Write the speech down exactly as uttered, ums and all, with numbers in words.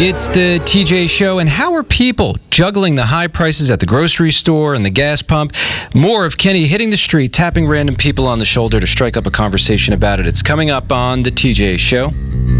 It's the T J Show, and how are people juggling the high prices at the grocery store and the gas pump? More of Kenny hitting the street, tapping random people on the shoulder to strike up a conversation about it. It's coming up on the T J Show.